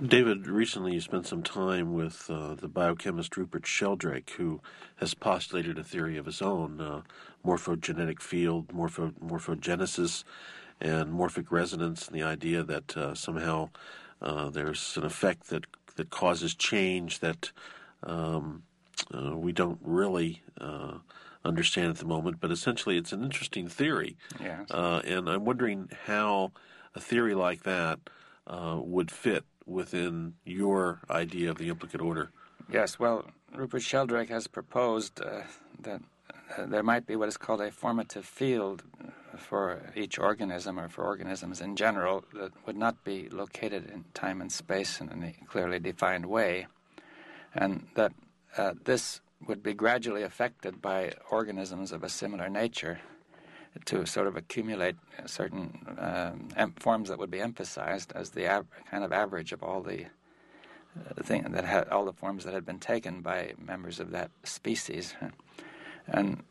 David, recently you spent some time with the biochemist Rupert Sheldrake, who has postulated a theory of his own, morphogenetic field, morphogenesis, and morphic resonance, and the idea that somehow there's an effect that causes change that we don't really understand at the moment, but essentially it's an interesting theory. Yes. And I'm wondering how a theory like that would fit within your idea of the implicate order. Yes, well, Rupert Sheldrake has proposed that there might be what is called a formative field for each organism, or for organisms in general, that would not be located in time and space in any clearly defined way, and that this would be gradually affected by organisms of a similar nature to sort of accumulate certain forms that would be emphasized as the kind of average of all the all the forms that had been taken by members of that species. And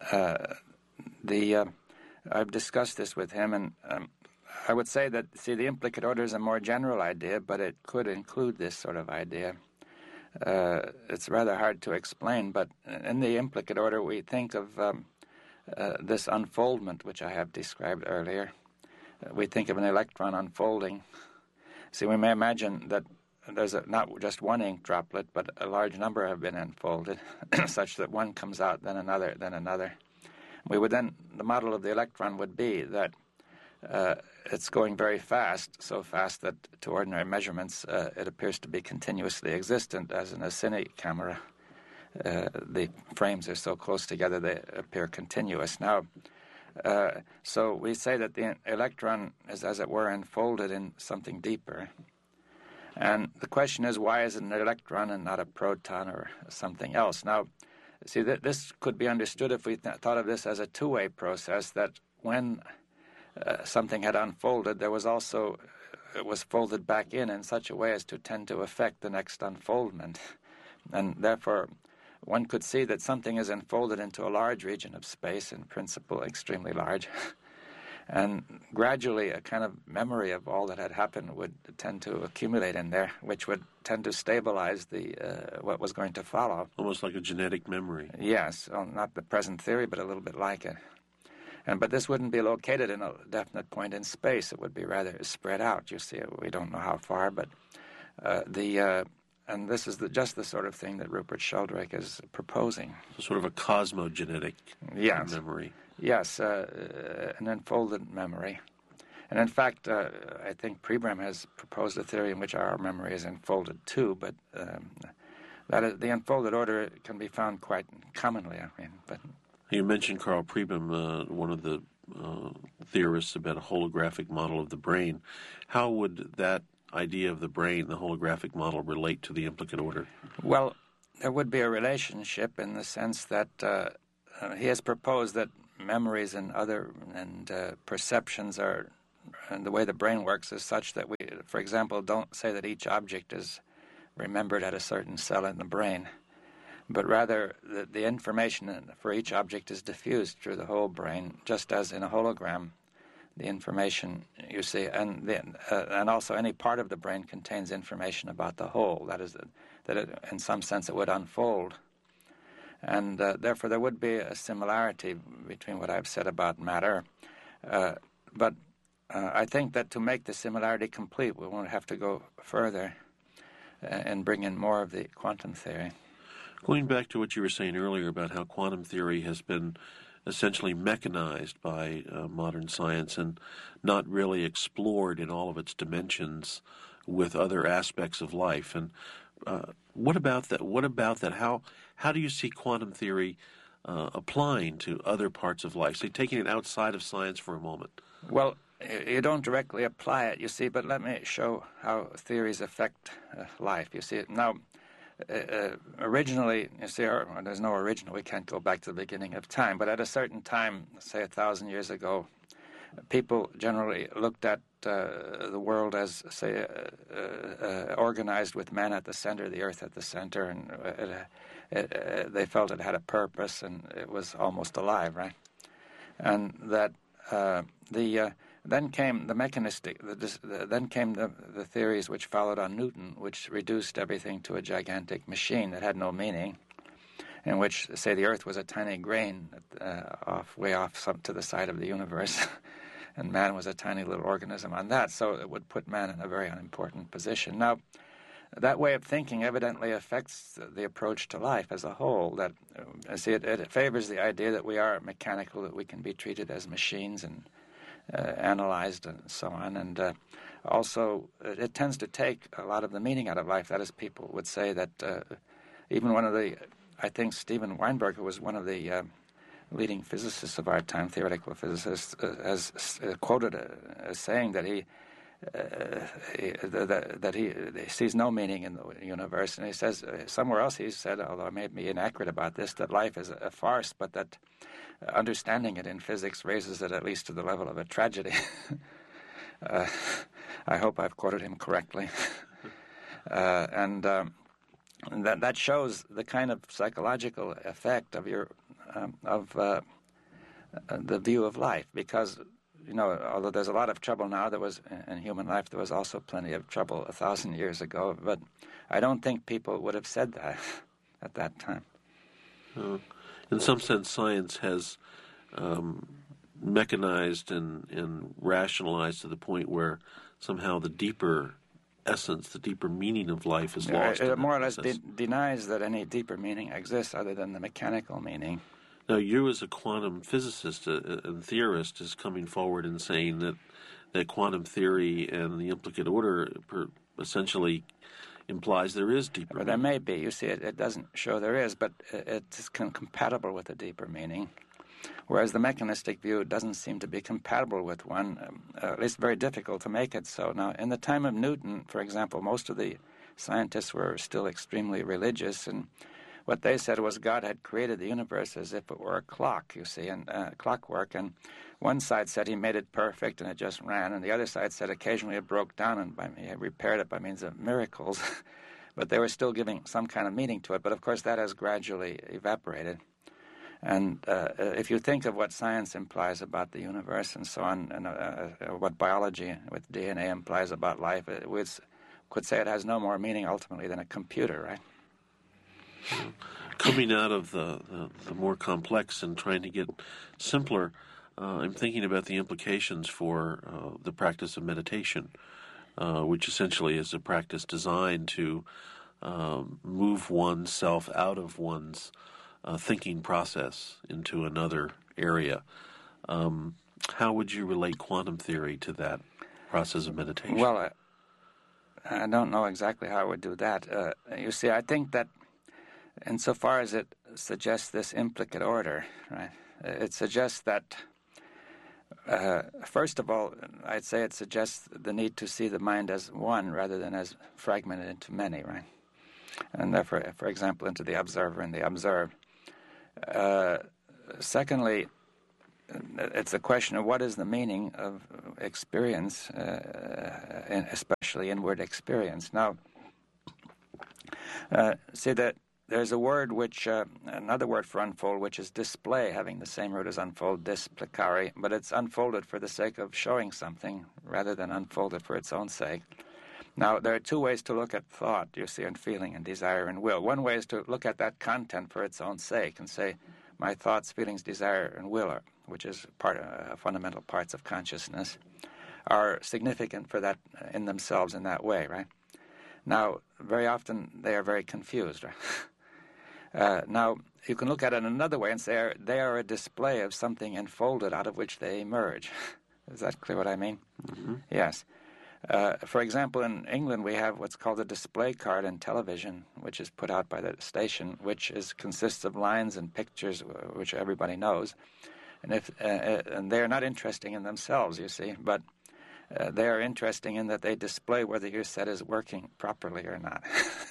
I've discussed this with him, and I would say that, the implicate order is a more general idea, but it could include this sort of idea. It's rather hard to explain, but in the implicate order we think of this unfoldment, which I have described earlier. We think of an electron unfolding. We may imagine that there's not just one ink droplet, but a large number have been unfolded, such that one comes out, then another, then another. The model of the electron would be that it's going very fast, so fast that to ordinary measurements it appears to be continuously existent, as in a cine camera. The frames are so close together they appear continuous. Now, so we say that the electron is, as it were, enfolded in something deeper. And the question is, why is it an electron and not a proton or something else? Now, this could be understood if we thought of this as a two-way process, that when something had unfolded, there was also, it was folded back in such a way as to tend to affect the next unfoldment. And therefore, one could see that something is enfolded into a large region of space, in principle extremely large, and gradually a kind of memory of all that had happened would tend to accumulate in there, which would tend to stabilize the what was going to follow. Almost like a genetic memory. Yes, well, not the present theory, but a little bit like it. But this wouldn't be located in a definite point in space. It would be rather spread out. We don't know how far, but and this is just the sort of thing that Rupert Sheldrake is proposing. So sort of a cosmogenetic memory. Yes, an enfolded memory. And in fact, I think Pribram has proposed a theory in which our memory is enfolded too, but the enfolded order can be found quite commonly, But you mentioned Carl Pribram, one of the theorists about a holographic model of the brain. How would that idea of the brain, the holographic model, relate to the implicate order? Well, there would be a relationship in the sense that he has proposed that memories and perceptions and the way the brain works is such that we, for example, don't say that each object is remembered at a certain cell in the brain, but rather the information for each object is diffused through the whole brain, just as in a hologram. The information you see, and also any part of the brain contains information about the whole. That is, in some sense it would unfold, and therefore there would be a similarity between what I've said about matter. But I think that to make the similarity complete, we won't have to go further and bring in more of the quantum theory. Going back to what you were saying earlier about how quantum theory has been essentially mechanized by modern science and not really explored in all of its dimensions with other aspects of life. And what about that? What about that? How do you see quantum theory applying to other parts of life? Say, taking it outside of science for a moment. Well, you don't directly apply it, you see, but let me show how theories affect life. You see, now, originally, there's no original. We can't go back to the beginning of time. But at a certain time, say 1,000 years ago, people generally looked at the world as, say, organized with man at the center, the earth at the center, and they felt it had a purpose and it was almost alive, right? And that then came the mechanistic. Then came the theories which followed on Newton, which reduced everything to a gigantic machine that had no meaning, in which, say, the Earth was a tiny grain way off to the side of the universe, and man was a tiny little organism on that. So it would put man in a very unimportant position. Now, that way of thinking evidently affects the approach to life as a whole. That it favors the idea that we are mechanical, that we can be treated as machines and analyzed and so on. And also, it tends to take a lot of the meaning out of life. That is, people would say that even one of the, I think Steven Weinberg, who was one of the leading physicists of our time, theoretical physicists, has quoted as saying that he sees no meaning in the universe, and he says somewhere else he said, although I may be inaccurate about this, that life is a farce, but that understanding it in physics raises it at least to the level of a tragedy. I hope I've quoted him correctly. And that shows the kind of psychological effect of your the view of life, because although there's a lot of trouble now, there was in human life, there was also plenty of trouble 1,000 years ago. But I don't think people would have said that at that time. In some sense, science has mechanized and rationalized to the point where somehow the deeper essence, the deeper meaning of life is lost. It more or less denies that any deeper meaning exists other than the mechanical meaning. Now, you as a quantum physicist and theorist is coming forward and saying that quantum theory and the implicate order essentially implies there is deeper meaning. There may be. You see, it doesn't show there is, but it's compatible with a deeper meaning, whereas the mechanistic view doesn't seem to be compatible with one, at least very difficult to make it so. Now, in the time of Newton, for example, most of the scientists were still extremely religious, and what they said was God had created the universe as if it were a clock, you see, and clockwork. And one side said he made it perfect and it just ran, and the other side said occasionally it broke down and he repaired it by means of miracles. But they were still giving some kind of meaning to it. But of course that has gradually evaporated. And if you think of what science implies about the universe and so on, and what biology with DNA implies about life, we could say it has no more meaning ultimately than a computer, right? Coming out of the more complex and trying to get simpler, I'm thinking about the implications for the practice of meditation, which essentially is a practice designed to move oneself out of one's thinking process into another area. How would you relate quantum theory to that process of meditation? Well, I don't know exactly how I would do that. You see, I think that insofar as it suggests this implicate order, right, it suggests that, first of all, I'd say it suggests the need to see the mind as one rather than as fragmented into many, right? And therefore, for example, into the observer and the observed. Secondly, it's a question of what is the meaning of experience, especially inward experience. Now, see that there's a word which, another word for unfold, which is display, having the same root as unfold, displicare, but it's unfolded for the sake of showing something rather than unfolded for its own sake. Now, there are two ways to look at thought, you see, and feeling and desire and will. One way is to look at that content for its own sake and say, my thoughts, feelings, desire, and will, which is fundamental parts of consciousness, are significant for that in themselves in that way, right? Now, very often they are very confused, right? Now, you can look at it another way and say they are a display of something enfolded out of which they emerge. Is that clear what I mean? Mm-hmm. Yes. For example, in England, we have what's called a display card in television, which is put out by the station, which consists of lines and pictures, which everybody knows. And they are not interesting in themselves, you see, but they are interesting in that they display whether your set is working properly or not.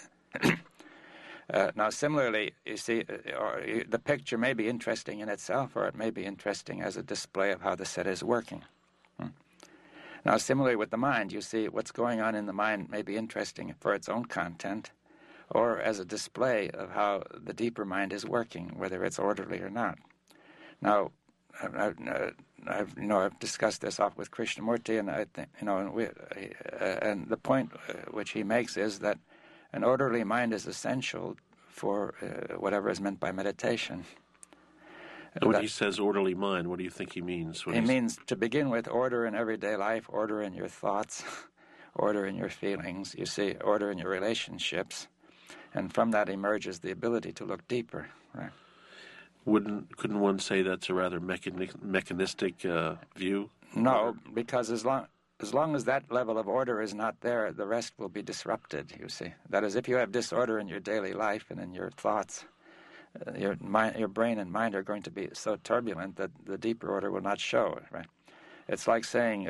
Now, similarly, you see, the picture may be interesting in itself, or it may be interesting as a display of how the set is working. Now, similarly with the mind, you see, what's going on in the mind may be interesting for its own content, or as a display of how the deeper mind is working, whether it's orderly or not. Now, I've discussed this off with Krishnamurti, and I think and the point which he makes is that an orderly mind is essential for whatever is meant by meditation. And when he says orderly mind, what do you think he means? He means, to begin with, order in everyday life, order in your thoughts, order in your feelings, you see, order in your relationships, and from that emerges the ability to look deeper, right? Couldn't one say that's a rather mechanistic view? No, because as long as that level of order is not there, the rest will be disrupted, you see. That is, if you have disorder in your daily life and in your thoughts, your brain and mind are going to be so turbulent that the deeper order will not show, right? It's like saying,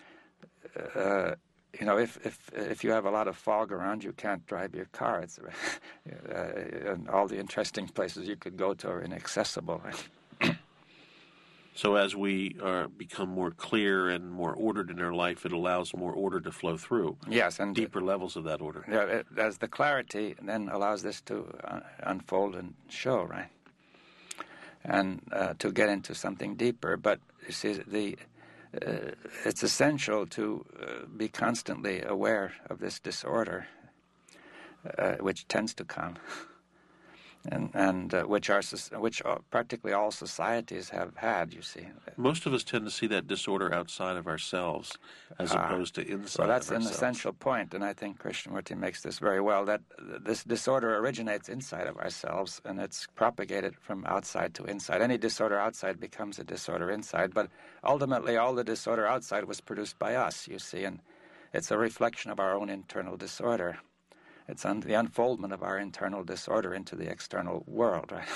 if you have a lot of fog around, you can't drive your car. It's and all the interesting places you could go to are inaccessible. So as we become more clear and more ordered in our life, it allows more order to flow through. Yes, and deeper levels of that order. Yeah, as the clarity then allows this to unfold and show, right? And to get into something deeper. But you see, it's essential to be constantly aware of this disorder, which tends to come. And which practically all societies have had, you see. Most of us tend to see that disorder outside of ourselves as opposed to inside of ourselves. Well, that's an essential point, and I think Krishnamurti makes this very well, that this disorder originates inside of ourselves, and it's propagated from outside to inside. Any disorder outside becomes a disorder inside, but ultimately all the disorder outside was produced by us, you see, and it's a reflection of our own internal disorder. It's the unfoldment of our internal disorder into the external world, right?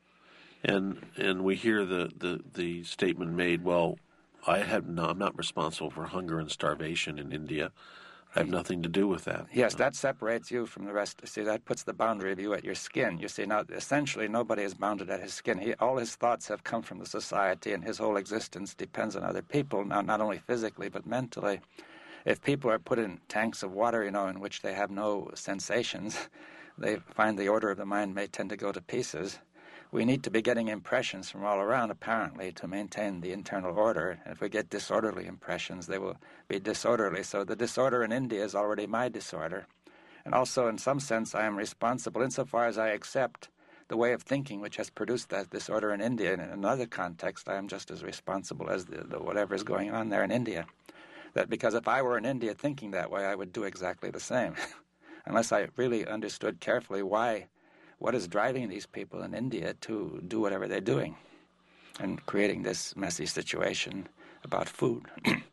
And we hear the statement made, well, I'm not responsible for hunger and starvation in India. I have nothing to do with that. Yes, that separates you from the rest. See, that puts the boundary of you at your skin. You see, now, essentially, nobody is bounded at his skin. All his thoughts have come from the society, and his whole existence depends on other people, now, not only physically, but mentally. If people are put in tanks of water, in which they have no sensations, they find the order of the mind may tend to go to pieces. We need to be getting impressions from all around, apparently, to maintain the internal order. And if we get disorderly impressions, they will be disorderly. So the disorder in India is already my disorder. And also, in some sense, I am responsible insofar as I accept the way of thinking which has produced that disorder in India. And in another context, I am just as responsible as the whatever is going on there in India. That because if I were in India thinking that way, I would do exactly the same, unless I really understood carefully what is driving these people in India to do whatever they're doing and creating this messy situation about food.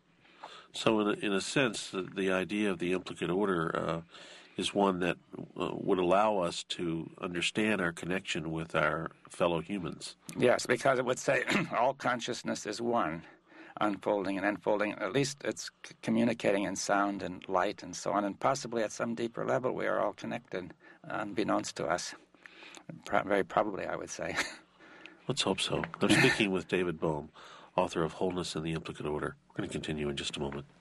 So in a sense, the idea of the implicate order is one that would allow us to understand our connection with our fellow humans. Yes, because it would say all consciousness is one. Unfolding and unfolding, at least it's communicating in sound and light and so on, and possibly at some deeper level we are all connected, unbeknownst to us. Very probably, I would say. Let's hope so. I'm speaking with David Bohm, author of Wholeness in the Implicate Order. We're going to continue in just a moment.